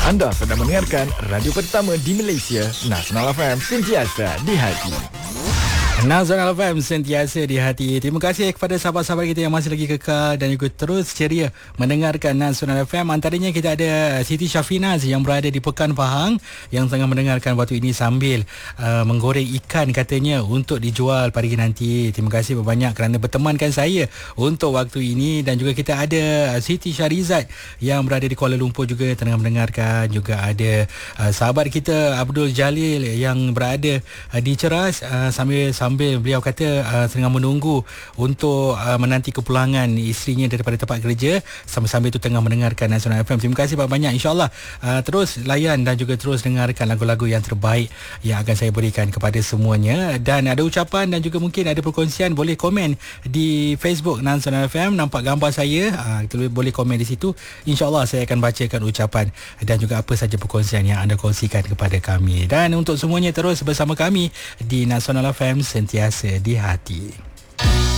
Anda sedang mendengarkan radio pertama di Malaysia, Nasional FM, sentiasa di hati. Nasional FM sentiasa di hati. Terima kasih kepada sahabat-sahabat kita yang masih lagi kekal dan juga terus ceria mendengarkan Nasional FM. Antaranya kita ada Siti Syafinaz yang berada di Pekan Pahang yang tengah mendengarkan waktu ini sambil menggoreng ikan katanya untuk dijual pagi nanti. Terima kasih banyak kerana bertemankan saya untuk waktu ini. Dan juga kita ada Siti Syarizat yang berada di Kuala Lumpur juga tengah mendengarkan. Juga ada sahabat kita Abdul Jalil yang berada di Ceras sambil beliau kata tengah menunggu untuk menanti kepulangan isterinya daripada tempat kerja, sambil-sambil itu tengah mendengarkan Nasional FM. Terima kasih banyak. InsyaAllah terus layan dan juga terus dengarkan lagu-lagu yang terbaik yang akan saya berikan kepada semuanya. Dan ada ucapan dan juga mungkin ada perkongsian, boleh komen di Facebook Nasional FM. Nampak gambar saya, boleh komen di situ. InsyaAllah saya akan bacakan ucapan dan juga apa saja perkongsian yang anda kongsikan kepada kami. Dan untuk semuanya terus bersama kami di Nasional FM sentiasa di hati.